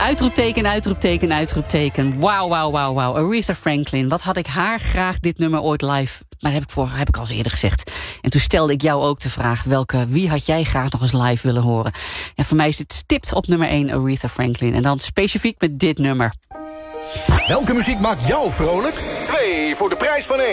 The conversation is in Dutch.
Uitroepteken, uitroepteken, uitroepteken. Wauw, wauw, wauw, wauw. Aretha Franklin. Wat had ik haar graag dit nummer ooit live... Maar dat heb ik al eerder gezegd. En toen stelde ik jou ook de vraag... wie had jij graag nog eens live willen horen? En voor mij is dit stipt op nummer 1 Aretha Franklin. En dan specifiek met dit nummer. Welke muziek maakt jou vrolijk? 2 voor de prijs van 1.